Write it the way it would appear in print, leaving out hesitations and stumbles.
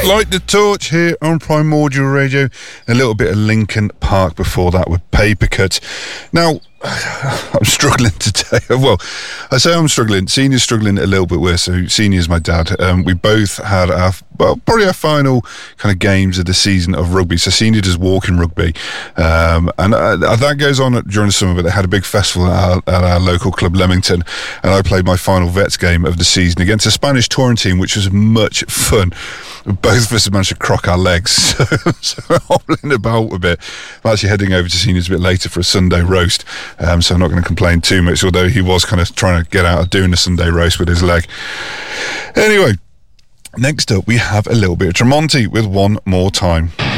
Light the Torch here on Primordial Radio. A little bit of Linkin Park before that with Paper Cut. Now, I'm struggling today. Well, I say I'm struggling. Senior's struggling a little bit worse. So Senior's my dad. We both had probably our final kind of games of the season of rugby. So Senior does walking rugby. And that goes on during the summer, but they had a big festival at our local club, Leamington. And I played my final Vets game of the season against a Spanish touring team, which was much fun. Both of us managed to crock our legs, so we're hobbling about a bit. I'm actually heading over to Senior's a bit later for a Sunday roast, so I'm not going to complain too much, although he was kind of trying to get out of doing a Sunday roast with his leg. Anyway, next up we have a little bit of Tremonti with One More Time.